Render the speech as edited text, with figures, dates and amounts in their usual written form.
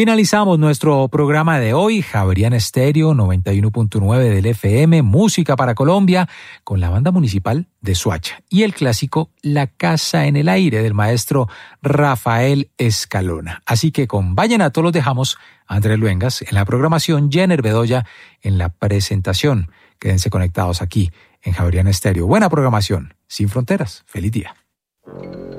Finalizamos nuestro programa de hoy, Javeriana Estéreo 91.9 del FM, música para Colombia, con la banda municipal de Soacha y el clásico La Casa en el Aire del maestro Rafael Escalona. Así que con Vallenato los dejamos, Andrés Luengas en la programación, Jenner Bedoya en la presentación. Quédense conectados aquí en Javeriana Estéreo. Buena programación, sin fronteras. Feliz día.